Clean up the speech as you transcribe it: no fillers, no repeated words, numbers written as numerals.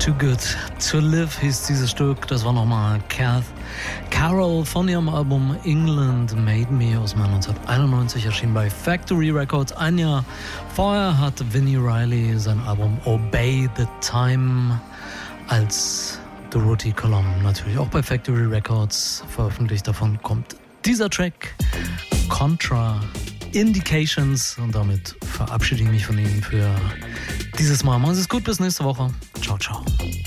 Too Good to Live hieß dieses Stück. Das war nochmal Carol von ihrem Album England Made Me aus dem Jahr 1991, erschienen bei Factory Records. Ein Jahr vorher hat Vinnie Riley sein Album Obey the Time als Dorothy Column natürlich auch bei Factory Records veröffentlicht. Davon kommt dieser Track Contra Indications und damit verabschiede ich mich von Ihnen für dieses Mal. Machen Sie es gut, bis nächste Woche. Ciao, ciao.